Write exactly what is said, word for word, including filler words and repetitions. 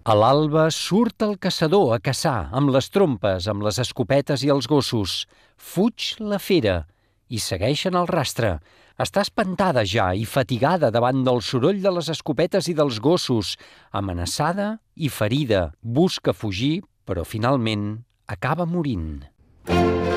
A l'alba surt el caçador a caçar, amb les trompes, amb les escopetes i els gossos. Fuig la fera i segueixen el rastre. Està espantada ja i fatigada davant del soroll de les escopetes i dels gossos. Amenaçada i ferida, busca fugir, però finalment acaba morint.